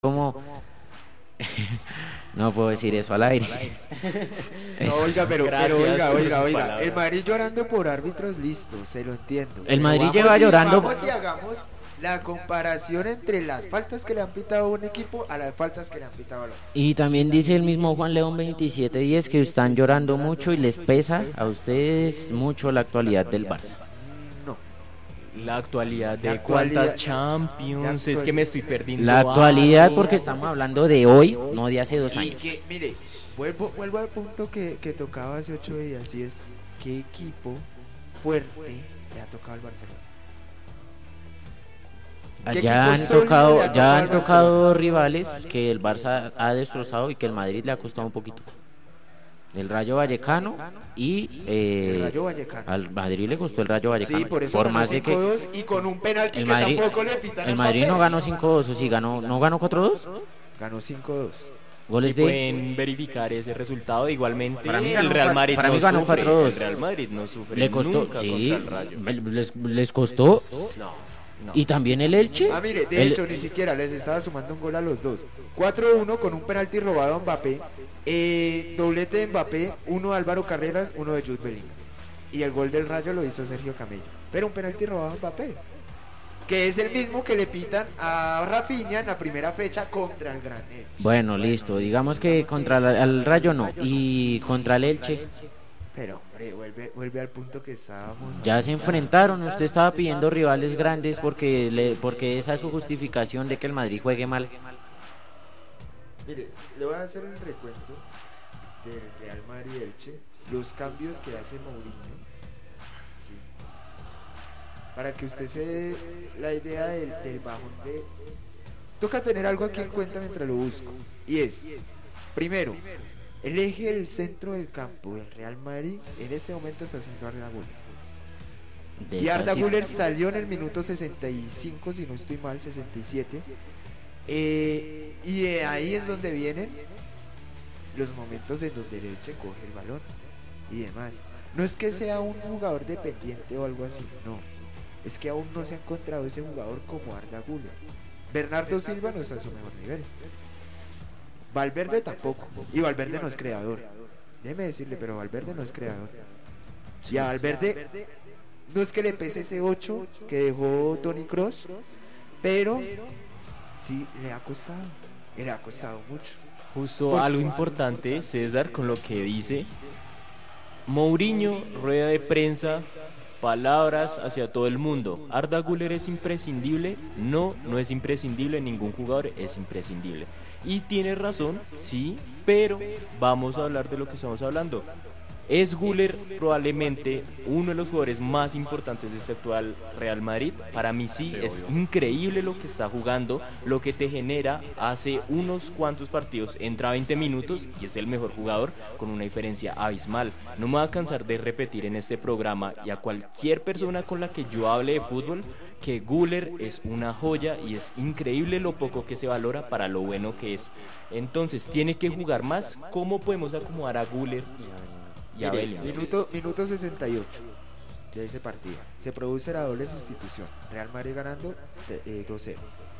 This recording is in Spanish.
como... No puedo decir eso al aire. No, oiga, pero Gracias por sus oiga. palabras. El Madrid llorando por árbitros, listo, se lo entiendo. El Pero Madrid vamos lleva llorando- Vamos y hagamos la comparación entre las faltas que le han pitado a un equipo a las faltas que le han pitado al otro. Y también dice el mismo Juan León 27:10 que están llorando mucho y les pesa a ustedes mucho la actualidad del Barça. No. La actualidad de La actualidad- cuántas Champions, la es que me estoy perdiendo. La actualidad algo. porque estamos hablando de hoy, no de hace 2 Y años. que, mire, vuelvo al punto que tocaba hace 8 días, y es ¿qué equipo fuerte le ha tocado al Barcelona? ¿Qué Ya han equipo sólido le ha tocado, tocado ya al han tocado rivales que el Barça ha destrozado y que el Madrid le ha costado un poquito. El Rayo Vallecano y El Rayo Vallecano. al Madrid le costó el Rayo Vallecano. Sí, por eso por ganó más de que 5-2 y con un penalti el que Madrid, tampoco le pitan el a Madrid Mbappé. no ganó 5-2, o sí ganó, no ganó 4-2. Ganó 5-2. Goles Si de pueden verificar ese resultado, igualmente Para mí el ganó Real Madrid para mí no ganó sufre. 4-2. El Real Madrid no sufre le costó, nunca sí, contra el Rayo. les costó. No. Y también el Elche. Ah, mire, de el- hecho, ni siquiera les estaba sumando un gol a los dos. 4-1 con un penalti robado a Mbappé. Doblete de Mbappé, uno de Álvaro Carreras, uno de Jude Bellingham. Y el gol del Rayo lo hizo Sergio Camello. Pero un penalti robado a Mbappé. Que es el mismo que le pitan a Rafinha en la primera fecha contra el Gran Elche. Bueno, listo. Digamos que contra el Rayo no. Y contra el Elche Pero, hombre, vuelve al punto que estábamos. ya se enfrentaron. Usted estaba pidiendo rivales grandes porque esa es su justificación de que el Madrid juegue mal. Mire, le voy a hacer un recuento del Real Madrid Elche, los cambios que hace Mourinho, sí, para que usted se dé la idea del bajón de... Toca tener algo aquí en cuenta mientras lo busco, y es, primero, el eje del centro del campo del Real Madrid en este momento está haciendo Arda Güler. Y Arda Güler salió en el minuto 65, si no estoy mal, 67. Y de ahí es donde vienen los momentos en donde el Elche coge el balón y demás. No es que sea un jugador dependiente o algo así, no. Es que aún no se ha encontrado ese jugador como Arda Güler. Bernardo Silva no está a su mejor nivel. Valverde tampoco. Y Valverde no es creador. Déjeme decirle, pero Valverde no es creador. Y a Valverde no es que le pese ese 8 que dejó Toni Kroos, pero sí le ha costado mucho. Justo algo importante, César, con lo que dice Mourinho, rueda de prensa, palabras hacia todo el mundo. ¿Arda Güler es imprescindible? No, no es imprescindible, ningún jugador es imprescindible. Y tiene razón, sí, pero vamos a hablar de lo que estamos hablando. ¿Es Güler probablemente uno de los jugadores más importantes de este actual Real Madrid? Para mí sí, es increíble lo que está jugando, lo que te genera. Hace unos cuantos partidos entra 20 minutos y es el mejor jugador con una diferencia abismal. No me voy a cansar de repetir en este programa y a cualquier persona con la que yo hable de fútbol que Güler es una joya y es increíble lo poco que se valora para lo bueno que es. Entonces tiene que jugar más. ¿Cómo podemos acomodar a Güler y a Mire, Bellingham? minuto 68 de ese partido. Se produce la doble sustitución. Real Madrid ganando 2-0.